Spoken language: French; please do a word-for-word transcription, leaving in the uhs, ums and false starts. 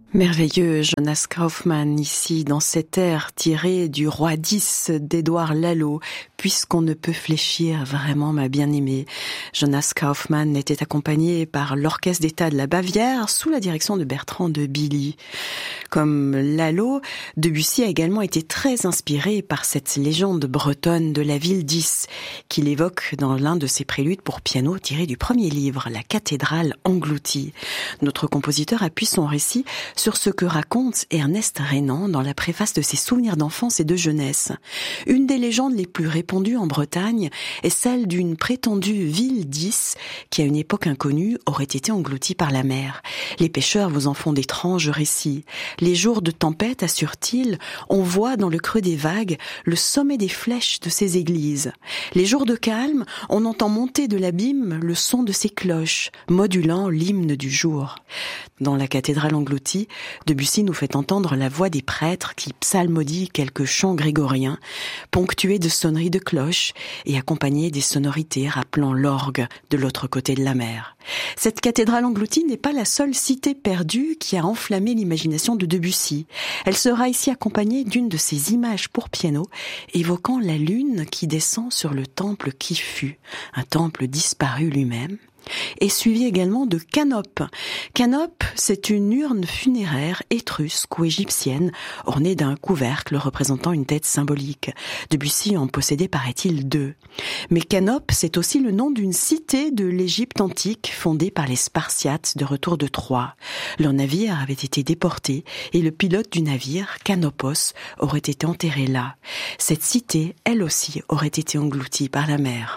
Merveilleux Jonas Kaufmann, ici, dans cet air tiré du Roi dix d'Édouard Lalo, puisqu'on ne peut fléchir, vraiment ma bien-aimée. Jonas Kaufmann était accompagné par l'Orchestre d'État de la Bavière, sous la direction de Bertrand de Billy. Comme Lalo, Debussy a également été très inspiré par cette légende bretonne de la ville dix, qu'il évoque dans l'un de ses préludes pour piano tiré du premier livre, La cathédrale engloutie. Notre compositeur appuie son récit sur ce que raconte Ernest Renan dans la préface de ses souvenirs d'enfance et de jeunesse. Une des légendes les plus répandues en Bretagne est celle d'une prétendue ville dix qui, à une époque inconnue, aurait été engloutie par la mer. Les pêcheurs vous en font d'étranges récits. Les jours de tempête, assure-t-il, on voit dans le creux des vagues le sommet des flèches de ces églises. Les jours de calme, on entend monter de l'abîme le son de ces cloches, modulant l'hymne du jour. Dans la cathédrale engloutie, Debussy nous fait entendre la voix des prêtres qui psalmodient quelques chants grégoriens, ponctués de sonneries de cloches et accompagnés des sonorités rappelant l'orgue de l'autre côté de la mer. Cette cathédrale engloutie n'est pas la seule cité perdue qui a enflammé l'imagination de Debussy. Elle sera ici accompagnée d'une de ces images pour piano évoquant la lune qui descend sur le temple qui fut, un temple disparu lui-même, et suivi également de Canope. Canope, c'est une urne funéraire étrusque ou égyptienne, ornée d'un couvercle représentant une tête symbolique. Debussy en possédait, paraît-il, deux. Mais Canope, c'est aussi le nom d'une cité de l'Égypte antique fondée par les Spartiates de retour de Troie. Leur navire avait été déporté et le pilote du navire, Canopos, aurait été enterré là. Cette cité, elle aussi, aurait été engloutie par la mer.